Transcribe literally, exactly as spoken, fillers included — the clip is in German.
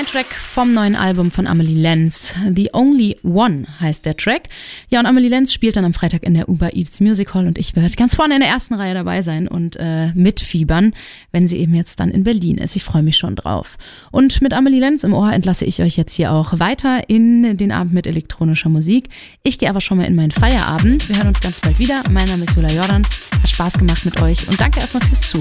Track vom neuen Album von Amelie Lenz. The Only One heißt der Track. Ja, und Amelie Lenz spielt dann am Freitag in der Uber Eats Music Hall und ich werde ganz vorne in der ersten Reihe dabei sein und äh, mitfiebern, wenn sie eben jetzt dann in Berlin ist. Ich freue mich schon drauf. Und mit Amelie Lenz im Ohr entlasse ich euch jetzt hier auch weiter in den Abend mit elektronischer Musik. Ich gehe aber schon mal in meinen Feierabend. Wir hören uns ganz bald wieder. Mein Name ist Jula Jordans. Hat Spaß gemacht mit euch und danke erstmal fürs Zuhören.